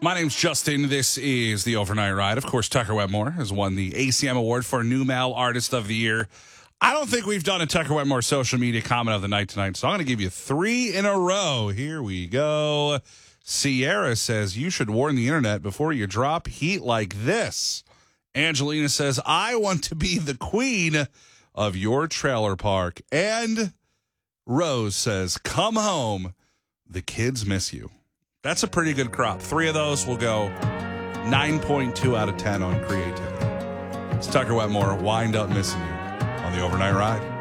My name's Justin. This is the Overnight Ride. Of course, Tucker Wetmore has won the ACM Award for New Male Artist of the Year. I don't think we've done a Tucker Wetmore social media comment of the night tonight, so I'm going to give you 3 in a row. Here we go. Sierra says, you should warn the internet before you drop heat like this. Angelina says, I want to be the queen of your trailer park. And Rose says, come home. The kids miss you. That's a pretty good crop. 3 of those will go 9.2 out of 10 on creativity. It's Tucker Wetmore, Wind Up Missing You on the Overnight Ride.